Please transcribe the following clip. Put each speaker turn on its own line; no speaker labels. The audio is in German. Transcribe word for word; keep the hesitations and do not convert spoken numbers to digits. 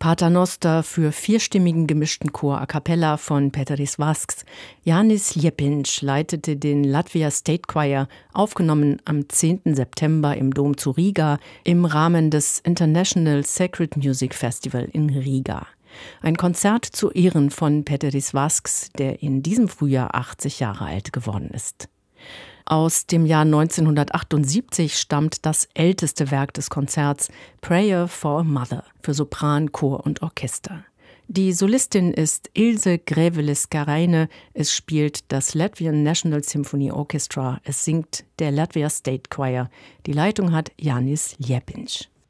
Paternoster für vierstimmigen gemischten Chor a cappella von Pēteris Vasks. Jānis Liepiņš leitete den Latvia State Choir, aufgenommen am zehnten September im Dom zu Riga im Rahmen des International Sacred Music Festival in Riga. Ein Konzert zu Ehren von Pēteris Vasks, der in diesem Frühjahr achtzig Jahre alt geworden ist. Aus dem Jahr neunzehnhundertachtundsiebzig stammt das älteste Werk des Konzerts, Prayer for a Mother, für Sopran, Chor und Orchester. Die Solistin ist Ilse Grevelis-Karaine, es spielt das Latvian National Symphony Orchestra, es singt der Latvia State Choir. Die Leitung hat Jānis Liepiņš.